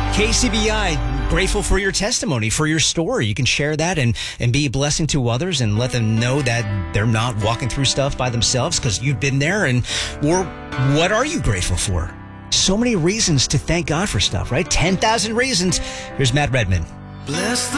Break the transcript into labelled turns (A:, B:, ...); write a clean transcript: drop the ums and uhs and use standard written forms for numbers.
A: KCBI, grateful for your testimony, for your story. You can share that and be a blessing to others and let them know that they're not walking through stuff by themselves because you've been there. Or what are you grateful for? So many reasons to thank God for stuff, right? 10,000 reasons. Here's Matt Redman.
B: Bless the